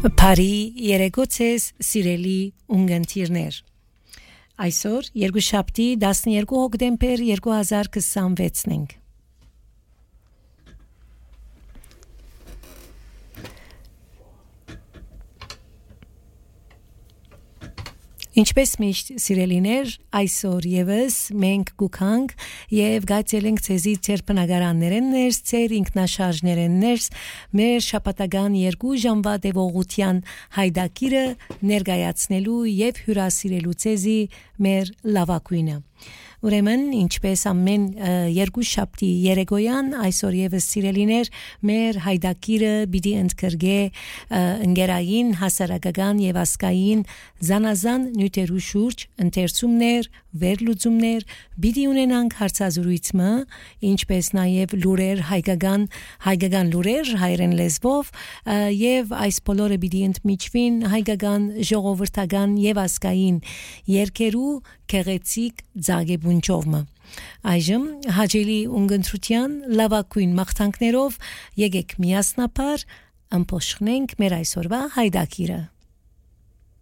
Բարի երեգոցես սիրելի ունգընտիրներ Այսօր երկուշաբթի 12 հոկտեմբեր 2026-ն ենք Ինչպես միշտ սիրելիներ այսօր եւս մենք գուքանք եւ գացել ենք ցեզի ծեր բնակարաններեն ներս ծեր ինքնաշարժներեն ներս մեր շաբաթական 2 ժամվա դեպողության հայդակիրը ներկայացնելու եւ հյուրասիրելու ցեզի մեր լավագույնը Ուրեմն ինչպես ամեն երկուշաբթի երեկոյան այսօր եւս սիրելիներ մեր հայդակիրը պիտի ընդգրկե ընկերային հասարակական եւ ասկային զանազան նյութերու շուրջ ընթերցումներ վերլուծումներ պիտի ունենանք հարցազրույցը ինչպես նաեւ լուրեր հայկական լուրեր հայերեն լեզվով եւ այս բոլորը պիտի ընդմիջվին հայկական ժողովրդական եւ ասկային երկերու քեղեցիկ ձագեբունջովը Այժմ հաջելի ունգընտրության լավագույն մաղթանքներով եկեք միասնապար ամփոփենք մեր այսօրվա հայդակիրը